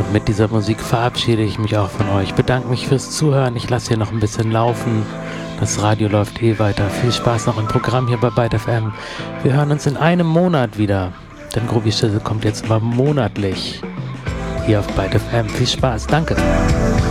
mit dieser Musik verabschiede ich mich auch von euch. Bedanke mich fürs Zuhören. Ich lasse hier noch ein bisschen laufen. Das Radio läuft eh weiter. Viel Spaß noch im Programm hier bei Byte FM. Wir hören uns in einem Monat wieder. Denn Groovy Shizzle kommt jetzt aber monatlich hier auf Byte FM. Viel Spaß. Danke.